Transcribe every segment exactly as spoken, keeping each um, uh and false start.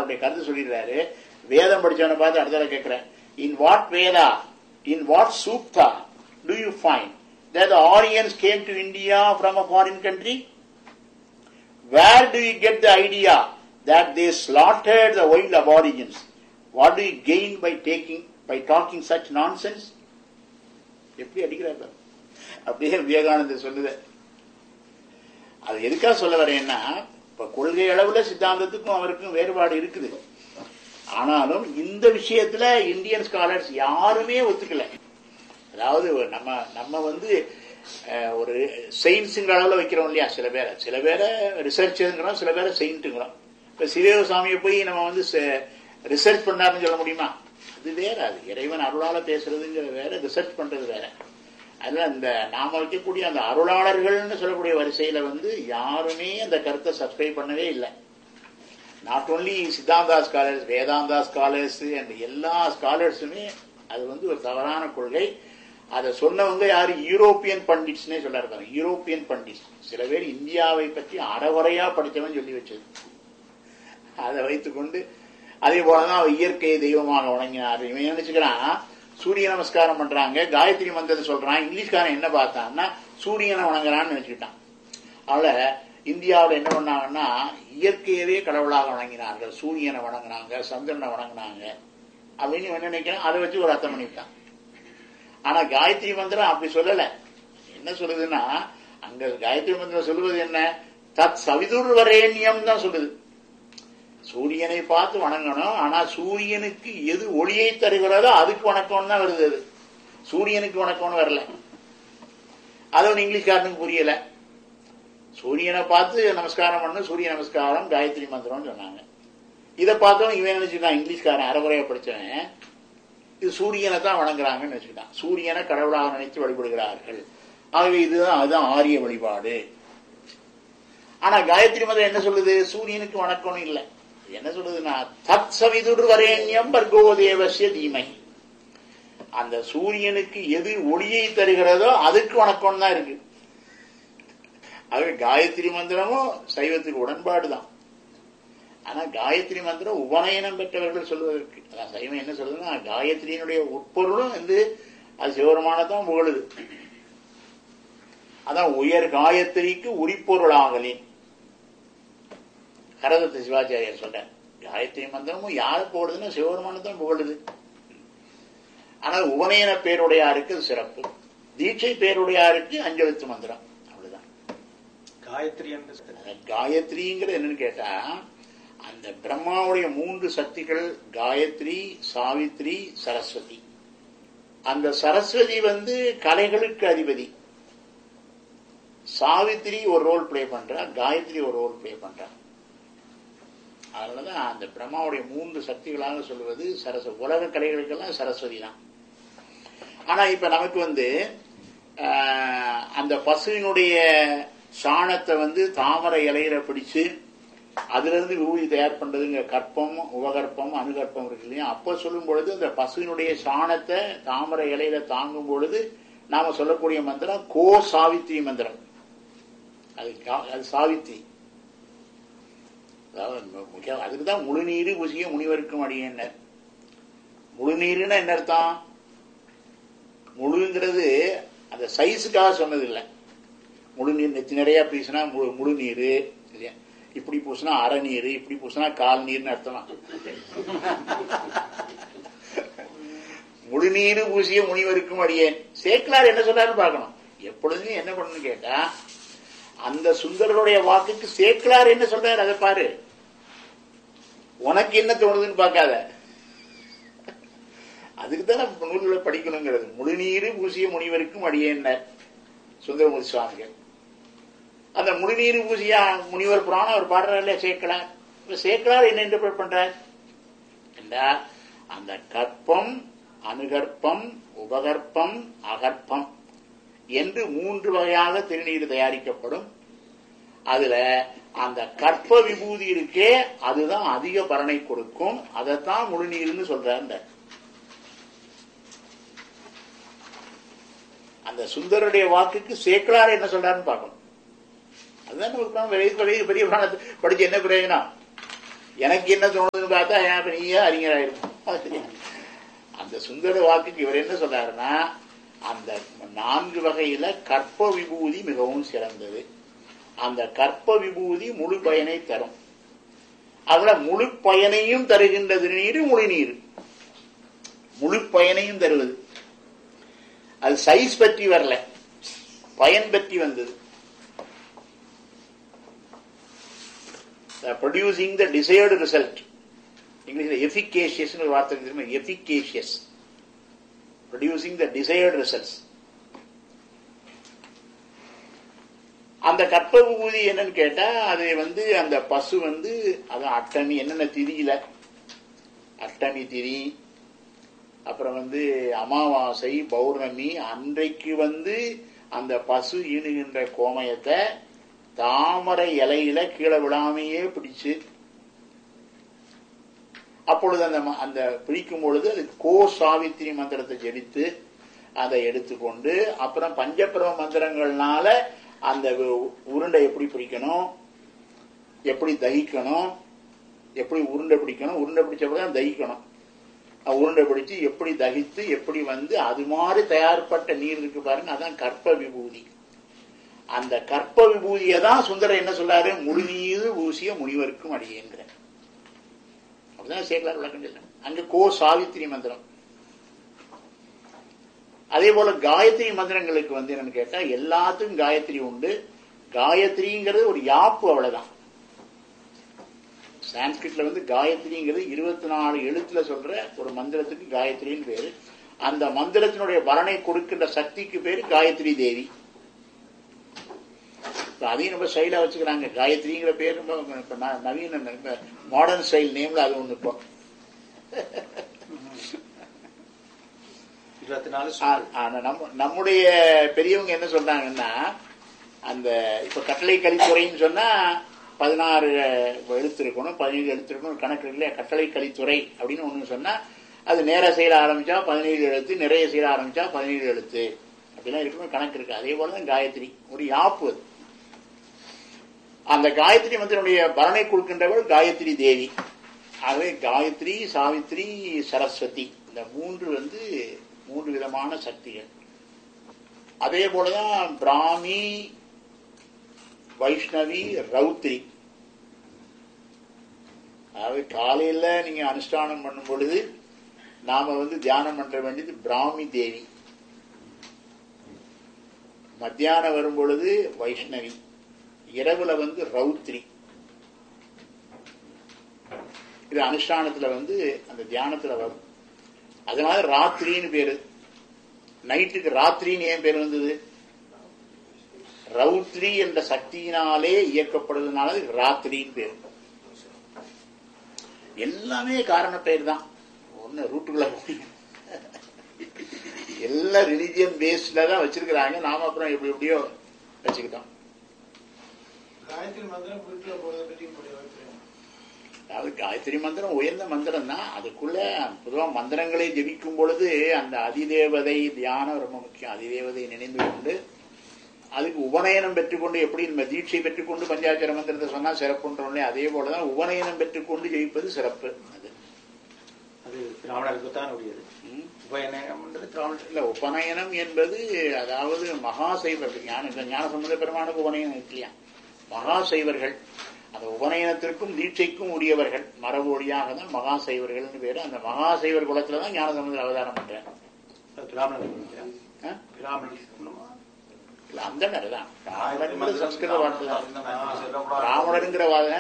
அவருடைய கருத்து சொல்லிடுறாரு. வேதம் படிச்சவனை பார்த்து அடுத்த கேட்கிறேன், in what Veda, in what சூக்தா do you find that the Aryans came to India from a foreign country? Where do you get the idea that they slaughtered the wild aborigines? What do you gain by taking by talking such nonsense? எப்படி அடிக்கிறார் அப்படியே விவேகானந்தர் சொல்லுது. அது எதுக்காக சொல்ல வரேன்னா, இப்ப கொள்கை அளவுல சித்தாந்தத்துக்கும் அவருக்கும் வேறுபாடு இருக்குது. ஆனாலும் இந்த விஷயத்துல இந்தியன் ஸ்காலர்ஸ் யாருமே ஒத்துக்கல. அதாவது நம்ம நம்ம வந்து ஒரு செயின்ஸுங்கிற அளவுல வைக்கிறோம் இல்லையா, சில பேரை சில பேரை ரிசர்ச்சுங்கிறோம், சில பேரை செயின்ட்டுங்கிறோம். இப்ப சிவசாமியை போய் நம்ம வந்து ரிசர்ச் பண்ணாருன்னு சொல்ல முடியுமா? அது வேற, அது இறைவன் அருளால பேசுறதுங்கிற வேற, ரிசர்ச் பண்றது வேற. அதுல இந்த நாம வைக்கக்கூடிய அந்த அருளாளர்கள்னு சொல்லக்கூடிய வரிசையில வந்து யாருமே அந்த கருத்தை சப்ஸ்கிரைப் பண்ணவே இல்லை. Not only Siddhanta scholars, Vedanta scholars and எல்லா ஸ்காலர்ஸுமே அது வந்து ஒரு தவறான கொள்கை. அதை சொன்னவங்க யாரு? யூரோப்பியன் பண்டிட்ஸ்னே சொல்ல இருக்காங்க. யூரோப்பியன் பண்டிட்ஸ் சில பேர் இந்தியாவை பற்றி அறகுறையா படித்தவன் சொல்லி வச்சது. அதை வைத்துக்கொண்டு அதே போலதான் இயற்கையை தெய்வமாக வணங்கினார். இவன் நினைச்சுக்கிறான் சூரிய நமஸ்காரம் பண்றாங்க, காயத்ரி மந்திரத்தை சொல்றான். இங்கிலீஷ்காரன் என்ன பார்த்தான்னா சூரியனை வணங்குறான்னு நினைச்சுக்கிட்டான். அதனால இந்தியாவில் என்ன பண்ணாங்கன்னா இயற்கையவே கடவுளாக வணங்கினார்கள், சூரியனை வணங்கினாங்க, சந்திரனை வணங்கினாங்க அப்படின்னு என்ன நினைக்கிறான். அதை வச்சு ஒரு அர்த்தம் பண்ணிவிட்டான். ஆனா காயத்ரி மந்திரம் அப்படி சொல்லல. என்ன சொல்லுதுன்னா, அங்க காயத்ரி மந்திரம் சொல்லுவது என்ன? தத் சவிதுர் வரேண்யம் தான் சொல்லுது. சூரியனை பார்த்து வணங்கணும். ஆனா சூரியனுக்கு எது ஒளியை தருகிறதோ அதுக்கு வணக்கம் தான் வருது. அது சூரியனுக்கு வணக்கம்னு வரல. அது ஒன்று இங்கிலீஷ்காரனுக்கு புரியல. சூரியனை பார்த்து நமஸ்காரம் பண்ணு, சூரிய நமஸ்காரம் காயத்ரி மந்திரம்னு சொன்னாங்க. இதை பார்த்தோம் இவன் நினைச்சுட்டான், இங்கிலீஷ்காரன் அறகுறையா படிச்சவன், இது சூரியனை தான் வணங்குறாங்கன்னு நினைச்சுட்டான். சூரியனை கடவுளாக நினைத்து வழிபடுகிறார்கள். ஆகவே இதுதான் அதுதான் ஆரிய வழிபாடு. ஆனா காயத்ரி மந்திரம் என்ன சொல்லுது? சூரியனுக்கு வணக்கம்னு இல்லை. என்ன சொல்லுதுன்னா தத் சவிதுர் வரேண்யம் பர்கோ தேவஸ்ய தீமை. அந்த சூரியனுக்கு எது ஒளியை தருகிறதோ அதுக்கு வணக்கம் தான் இருக்கு. ஆகவே காயத்ரி மந்திரமும் சைவத்துக்கு உடன்பாடுதான். ஆனா காயத்ரி மந்திரம் உபநயனம் பெற்றவர்கள் சொல்வதற்கு, அதான் சைவம் என்ன சொல்லுதுன்னா காயத்ரியினுடைய உட்பொருளும் வந்து அது சிவபெருமானதான் புகழுது. அதான் உயர் காயத்ரிக்கு உரிப்பொருளாகலின் கரதத்தை சிவாச்சாரியர் சொல்ற. காயத்ரி மந்திரமும் யாரு போடுதுன்னா சிவபெருமானதான் புகழுது. ஆனா உபநயன பேருடையாருக்கு சிறப்பு, தீட்சை பேருடையாருக்கு அஞ்செழுத்து மந்திரம், அவ்வளவுதான். காயத்ரி காயத்ரிங்கிறது என்னன்னு கேட்டா, அந்த பிரம்மாவுடைய மூன்று சக்திகள் காயத்ரி, சாவித்ரி, சரஸ்வதி. அந்த சரஸ்வதி வந்து கலைகளுக்கு அதிபதி. சாவித்ரி ஒரு ரோல் பிளே பண்றா, காயத்ரி ஒரு ரோல் பிளே பண்றா. அதனாலதான் அந்த பிரம்மாவுடைய மூன்று சக்திகளாக சொல்லுவது சரஸ்வதி. உலக கலைகளுக்கெல்லாம் சரஸ்வதி தான். ஆனா இப்ப நமக்கு வந்து அந்த பசுவினுடைய சாணத்தை வந்து தாமரை இலையில பிடிச்சு அதுல இருந்து விபூதி தயார் பண்றதுங்க கற்பம், உபகற்பம், அணுகற்பம் இருக்கு இல்லையா? அப்ப சொல்லும் பொழுது அந்த பசுவினுடைய சாணத்தை தாமரை இலையில தாங்கும் பொழுது நாம சொல்லக்கூடிய மந்திரம் கோ சாவித்ரி மந்திரம். அது அது சாவித்ரி. அதாவது அதுக்குதான் முழுநீரு புசிய முனிவருக்கும் அடியேன்ன. முழுநீருன்னா என்ன அர்த்தம்? முழுங்கிறது அந்த சைஸுக்காக சொன்னது இல்லை. முழுநீர் நெத்தி நிறைய பூசினா முழு நீரு இல்லையா, இப்படி பூசினா அரை நீர், இப்படி பூசினா கால் நீர்னு அர்த்தமா? முழுநீரு பூசிய முனிவருக்கும் அடியேன். சேக்கலார் என்ன சொல்றாருன்னு பார்க்கணும். எப்பொழுதுமே என்ன பண்ணு கேட்டா, அந்த சுந்தரருடைய வாக்குக்கு சேக்கலார் என்ன சொல்றாரு அதை பாரு. உனக்கு என்ன தோணுதுன்னு பார்க்காத. அதுக்குதான் நூல்களை படிக்கணுங்கிறது. முழுநீரு பூசிய முனிவருக்கும் அடியேன்னர் சுந்தரமூர்த்தி சுவாமிகள். அந்த முழுநீரு பூசிய முனிவர் புராணம் அவர் பாடுறாரு இல்லையா சேக்கலார். சேக்கலார் என்ன இன்டர்பிரட் பண்றார் என்றா, அந்த கற்பம், அணுகற்பம், உபகற்பம், அகற்பம் என்று மூன்று வகையாக திருநீர் தயாரிக்கப்படும். அதுல அந்த கற்ப விபூதி இருக்கே அதுதான் அதிக பலனை கொடுக்கும். அதைத்தான் முழுநீர்னு சொல்றாங்க. அந்த சுந்தருடைய வாக்குக்கு சேக்கலார் என்ன சொல்றாருன்னு பார்க்கணும். அதுதான் பெரிய பெரிய புராணத்தை படிச்சு என்ன பிரயோஜனம்? எனக்கு என்ன தோணுதுன்னு பார்த்தா ஏன் நீயே அறிஞராயிருக்கும். அந்த சுந்தர வாக்குக்கு இவர் என்ன சொல்றாருன்னா, அந்த நான்கு வகையில கற்ப விபூதி மிகவும் சிறந்தது. அந்த கற்ப விபூதி முழு பயனை தரும். அதுல முழு பயனையும் தருகின்ற திருநீர் முழு நீர், முழு பயனையும் தருவது. அது சைஸ் பற்றி வரல, பயன் பற்றி வந்தது. ப்ரொடியூசிங் த டிசைர்டு ரிசல்ட். இங்கிலீஷ்ல எஃபிகேஷியஸ் ஒரு வார்த்தை தெரியுமா? எஃபிகேஷியஸ், ப்ரொடியூசிங் த டிசைர்டு ரிசல்ட்ஸ். அந்த கற்ப விபூதி என்னன்னு கேட்டா, அது வந்து அந்த பசு வந்து அது அஷ்டமி என்னென்ன திதியில, அஷ்டமி திதி, அப்புறம் வந்து அமாவாசை, பௌர்ணமி அன்றைக்கு வந்து அந்த பசு ஈணுகின்ற கோமயத்தை தாமரை இலையில கீழே விழாமையே பிடிச்சு, அப்பொழுது அந்த அந்த பிடிக்கும் பொழுது அது கோ சாவித்திரி மந்திரத்தை ஜெபித்து அதை எடுத்துக்கொண்டு, அப்புறம் பஞ்சபிரம மந்திரங்கள்னால அந்த உருண்டை எப்படி பிடிக்கணும், எப்படி தகிக்கணும், எப்படி உருண்டை பிடிக்கணும், உருண்டை பிடிச்சப்பதான் தகிக்கணும், உருண்டை பிடிச்சு எப்படி தகித்து எப்படி வந்து அது மாதிரி தயார்பட்ட நீர் இருக்கு பாருங்க, அதான் கற்ப விபூதி. அந்த கற்ப விபூதியை தான் சுந்தரர் என்ன சொல்றாரு, முழுநீது பூசிய முனிவருக்கும் அடியேங்கிற. அப்படிதான் சேக்கலார் விளக்கம் சொல்ல. அங்க கோ சாவித்திரி மந்திரம். அதே போல காயத்ரி மந்திரங்களுக்கு வந்து என்னன்னு கேட்டா, எல்லாத்துக்கும் காயத்ரி உண்டு. காயத்ரிங்கிறது ஒரு யாப்பு, அவ்வளவுதான். சான்ஸ்கிரிட்ல வந்து காயத்ரிங்கிறது இருபத்தி நாலு எழுத்துல சொல்ற ஒரு மந்திரத்துக்கு காயத்ரின்னு பேரு. அந்த மந்திரத்தினுடைய பலனை கொடுக்கின்ற சக்திக்கு பேரு காயத்ரி தேவி. அதையும் ரொம்ப ஸ்டைலா வச்சுக்கிறாங்க. காயத்ரிங்கிற பேர் ரொம்ப நவீன மாடர்ன் ஸ்டைல் நேம்ல அது ஒண்ணு. இப்போ நம்முடைய பெரியவங்க என்ன சொல்றாங்கன்னா, அந்த இப்ப கட்டளை கலித்துறைன்னு சொன்னா பதினாறு எழுத்து இருக்கணும், பதினேழு எழுத்து இருக்கணும், கணக்கு இல்லையா? கட்டளை கலித்துறை அப்படின்னு ஒண்ணு சொன்னா அது நேர செயல ஆரம்பிச்சா பதினேழு எழுத்து, நிறைய செயல ஆரம்பிச்சா பதினேழு எழுத்து அப்படிலாம் இருக்கணும், கணக்கு இருக்கு. அதே போலதான் காயத்ரி ஒரு யாப்பு. அது அந்த காயத்ரி மந்திரனுடைய பலனை கொடுக்கின்றவள் காயத்ரி தேவி. ஆகவே காயத்ரி, சாவித்ரி, சரஸ்வதி இந்த மூன்று வந்து மூன்று விதமான சக்திகள். அதே போலதான் பிராமி, வைஷ்ணவி, ரௌத்ரி. அதாவது காலையில நீங்க அனுஷ்டானம் பண்ணும் பொழுது நாம வந்து தியானம் பண்ற வேண்டியது பிராமி தேவி. மத்தியானம் வரும் பொழுது வைஷ்ணவி, இரவுல வந்து ரௌத்ரி. இது அனுஷ்டானத்துல வந்து அந்த தியானத்துல வரும். அதனால ராத்திரின்னு பேரு. நைட்டுக்கு ராத்திரின்னு ஏன் பேர் வந்தது? ரௌத்ரி என்ற சக்தியினாலே இயக்கப்படுவதனால ராத்திரின்னு பேர். எல்லாமே காரண பெயர் தான். ஒன்னு ரூட்டுக்குள்ள எல்லாம் ரிலிஜியன் பேஸ்ட்ல தான் வச்சிருக்கிறாங்க. நாம அப்புறம் எப்படி எப்படியோ வச்சுக்கிட்டோம். அதாவது காயத்ரி மந்திரம் உயர்ந்த மந்திரம் தான். அதுக்குள்ள பொதுவா மந்திரங்களை ஜெபிக்கும் பொழுது அந்த அதிதேவதை தியானம் ரொம்ப முக்கியம். அதிதேவதை நினைந்து கொண்டு அதுக்கு உபநயனம் பெற்றுக்கொண்டு, எப்படி நம்ம தீட்சை பெற்றுக்கொண்டு பஞ்சாட்சர மந்திரத்தை சொன்னா சிறப்புன்றோம்ல, அதே போலதான் உபநயனம் பெற்றுக்கொண்டு ஜெயிப்பது சிறப்பு. அது அது பிராமணருக்குத்தான் உரியது. உபநயனம் இல்ல, உபநயனம் என்பது அதாவது மகாசைவர்கள். ஞான ஞான சம்பந்த பெருமானுக்கு உபநயனம் இல்லையா? மகாசைவர்கள் அந்த உபநயனத்திற்கும் தீட்சைக்கும் உரியவர்கள். மரபு ஒழியாக தான் மகாசைவர்கள் பேரு. அந்த மகாசைவர் குலத்துலதான் ஞான சம்பந்தர் அவதாரம் பண்றார். அந்த தான் பிராமணர் சம்ஸ்கிருத வார்த்தை தான். பிராமணருங்கிற வாத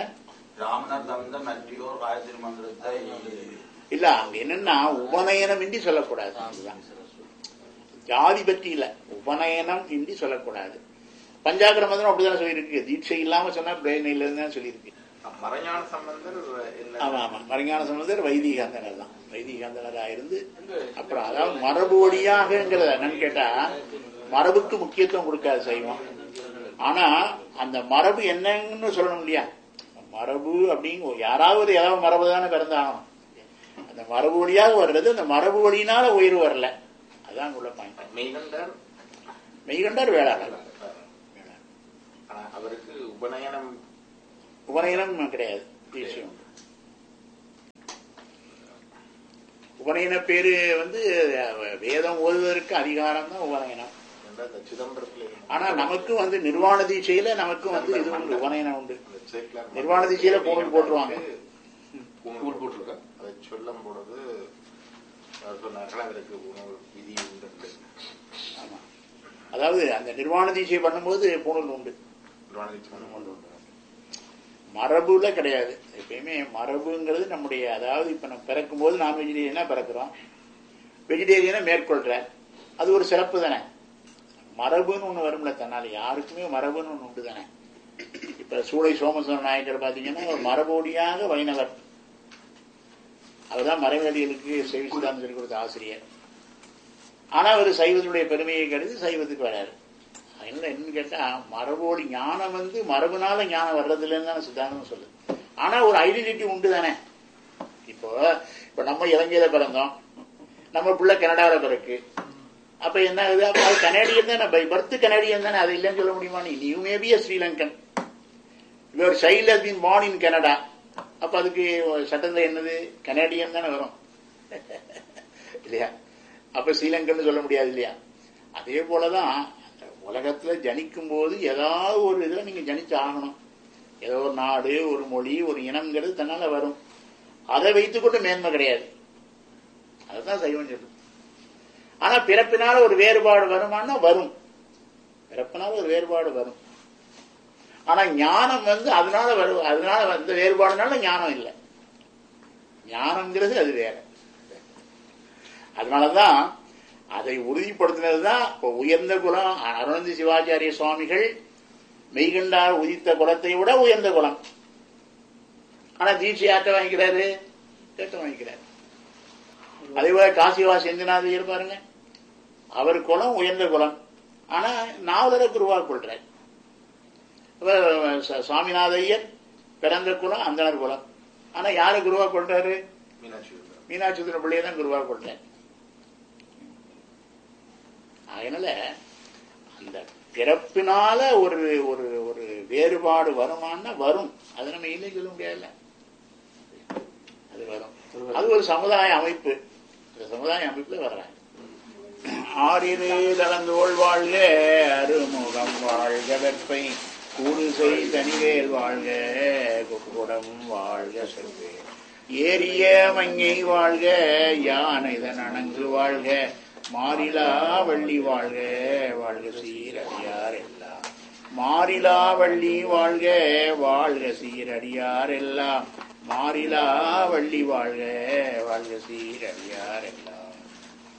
இல்ல, அங்க என்னன்னா உபநயனம் இன்றி சொல்லக்கூடாது. அதுதான் ஜாதி பற்றி இல்ல, உபநயனம் இன்றி சொல்லக்கூடாது. பஞ்சாக்கர மந்திரம் அப்படிதான் சொல்லியிருக்கு. தீட்சை இல்லாம சொன்னா பிரயோஜனம் இல்லைன்னு சொல்லியிருக்கு. மறைஞான சம்பந்தர். ஆமா ஆமா, மறைஞான சம்பந்தர் வைதிகாந்தனர் தான். வைதிகாந்தனரா இருந்து அப்புறம் அதாவது மரபு வழியாகங்கிறத என்னன்னு கேட்டா, மரபுக்கு முக்கியத்துவம் கொடுக்காது சைவம். ஆனா அந்த மரபு என்னன்னு சொல்லணும் இல்லையா? மரபு அப்படிங்க யாராவது ஏதாவது மரபு தானே பிறந்தாகணும். அந்த மரபு வழியாக வர்றது, அந்த மரபு வழியினால உயர்வு வரல. அதான் உள்ள பாயிண்ட். மெய்கண்டர் மெய்கண்டர் வேளாளர். அவருக்கு உபநயனம் உபநயனம் கிடையாது. உபநயன பேரு வந்து வேதம் ஓதுவதற்கு அதிகாரம் தான் உபநயனம். ஆனா நமக்கும் வந்து நிர்வாண தீட்சையில நமக்கும் வந்து இது உண்டு, உபநயனம் உண்டு. நிர்வாண தீட்சையில பூணூல் போட்டுருவாங்க. அதை சொல்லும் பொழுது விதி உண்டு. ஆமா, அதாவது அந்த நிர்வாண தீட்சை பண்ணும்போது பூணூல் உண்டு. மரபுல கிடையாது. எப்பயுமே மரபுங்கிறது நம்முடைய, அதாவது இப்ப நம்ம பிறக்கும் போது நான் வெஜிடேரியனா பிறக்கிறோம், வெஜிடேரியனை மேற்கொள்ற, அது ஒரு சிறப்பு தானே. மரபுன்னு ஒண்ணு வரும்ல தன்னால, யாருக்குமே மரபுன்னு ஒண்ணு உண்டு தானே. இப்ப சூளை சோமசுந்தர நாயக்கர் பாத்தீங்கன்னா ஒரு மரபோடியாக வைணவர், அவர்தான் மறைவடிகளுக்கு சைவ சித்தாந்தம் சொல்லிக் கொடுத்த ஆசிரியர். ஆனா அவர் சைவத்துடைய பெருமையை கருதி சைவத்துக்கு வராரு. அதனால என்னன்னு கேட்டா, மரபோடி ஞானம் வந்து மரபுனால ஞானம் வர்றது இல்லைன்னு தானே சித்தாந்தம் சொல்லுது. ஆனா ஒரு ஐடென்டிட்டி உண்டு தானே. இப்போ இப்ப நம்ம இலங்கையில பிறந்தோம், நம்ம பிள்ளை கனடாவில் பிறகு, அப்ப என்ன ஆகுது, அப்ப அது கனேடியன் தானே, பை பர்த் கனேடியன் தானே, அது இல்லைன்னு சொல்ல முடியுமா? நீ you may be a Sri Lankan, your child has been born in Canada, அப்ப அதுக்கு சட்டத்துல என்னது, கனேடியன் தானே வரும் இல்லையா? அப்ப ஸ்ரீலங்கன் சொல்ல முடியாது இல்லையா? அதே போலதான் உலகத்துல ஜனிக்கும் போது ஏதாவது ஒரு இதுல நீங்க ஜனிச்சு ஆகணும். ஏதோ ஒரு நாடு, ஒரு மொழி, ஒரு இனம்ங்கிறது தன்னால வரும். அதை வைத்துக்கொண்டு மேன்மை கிடையாது. அதுதான் சைவம் சொல்லுது. ஆனா பிறப்பினால ஒரு வேறுபாடு வருமானா வரும், பிறப்பினால ஒரு வேறுபாடு வரும். ஆனா ஞானம் வந்து அதனால வரும், அதனால வந்த வேறுபாடுனால ஞானம் இல்லை. ஞானம்ங்கிறது அது வேற. அதனாலதான் அதை உறுதிப்படுத்தினதுதான் இப்ப உயர்ந்த குலம். அருணந்தி சிவாச்சாரிய சுவாமிகள் மெய்கண்டார் உதித்த குலத்தை விட உயர்ந்த குலம். ஆனா தீட்சை ஆட்ட வாங்கிக்கிறாரு, கேட்ட வாங்கிக்கிறாரு. அதே போல காசிவா செந்திநாதையர் பாருங்க, அவர் குலம் உயர்ந்த குலம், ஆனா நாவலரை குருவா கொள்றார். சுவாமிநாதையர் பிறந்த குலம் அந்தனர் குலம், ஆனா யாரு குருவா கொள்றாரு? மீனாட்சி பிள்ளையை தான் குருவா கொள்றார். அதனால அந்த பிறப்பினால ஒரு ஒரு ஒரு வேறுபாடு வருமானா வரும். அது நம்ம இல்லை சொல்ல முடியாதுல்ல, அது வரும். அது ஒரு சமுதாய அமைப்பு. சமுதாய அமைப்புல வர்றாங்க. ஆறிரு தளந்தோள் வாழ்க, அருமுகம் வாழ்க, வெப்பை கூடுசை தனிவேல் வாழ்க, குடம் வாழ்க, செல்வே ஏரிய மங்கை வாழ்க, யானைதன் அணங்கு வாழ்க, மாறிலா வள்ளி வாழ்க, வாழ்க சீரடியார் எல்லாம். மாறிலா வள்ளி வாழ்க, வாழ்க சீரடியார் எல்லாம். மாறிலா வள்ளி வாழ்க, வாழ்க சீரடியார் எல்லாம்.